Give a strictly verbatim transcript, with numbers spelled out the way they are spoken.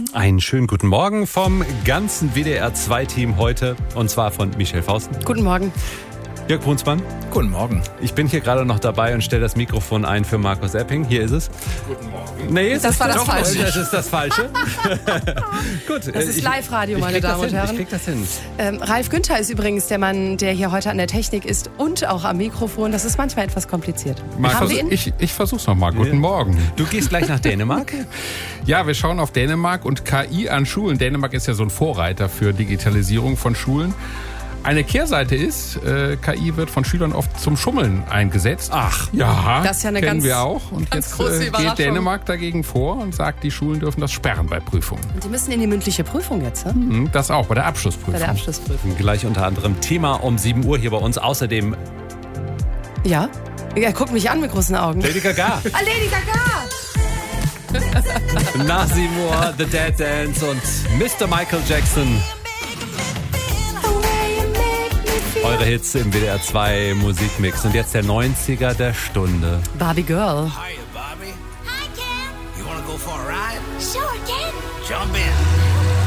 Einen schönen guten Morgen vom ganzen W D R zwei Team heute. Und zwar von Michelle Fausten. Guten Morgen. Jörg Brunsmann. Guten Morgen. Ich bin hier gerade noch dabei und stelle das Mikrofon ein für Markus Epping. Hier ist es. Guten Morgen. Nee, das war das Falsche. Das ist das Falsche. Gut. Das ist Live-Radio, meine Damen und Herren. Ich krieg das hin. Ähm, Ralf Günther ist übrigens der Mann, der hier heute an der Technik ist und auch am Mikrofon. Das ist manchmal etwas kompliziert. Markus, ich, ich versuch's nochmal. Guten Ja. Morgen. Du gehst gleich nach Dänemark? Ja, wir schauen auf Dänemark und K I an Schulen. Dänemark ist ja so ein Vorreiter für Digitalisierung von Schulen. Eine Kehrseite ist, äh, K I wird von Schülern oft zum Schummeln eingesetzt. Ach, ja, das ist ja eine kennen ganz, wir auch. Und ganz jetzt große äh, Überraschung. geht Dänemark dagegen vor und sagt, die Schulen dürfen das sperren bei Prüfungen. Und die müssen in die mündliche Prüfung jetzt, ne? Mhm, das auch, bei der Abschlussprüfung. Bei der Abschlussprüfung. Gleich unter anderem Thema um sieben Uhr hier bei uns. Außerdem Ja? Er guckt mich an mit großen Augen. Lady Gaga. Ah, Lady Gaga! Nach sieben Uhr The Dead Dance und Mister Michael Jackson. Eure Hits im W D R zwei Musikmix. Und jetzt der neunziger der Stunde. Barbie Girl. Hiya, Bobby. Hi, Ken. You wanna go for a ride? Sure, Ken. Jump in.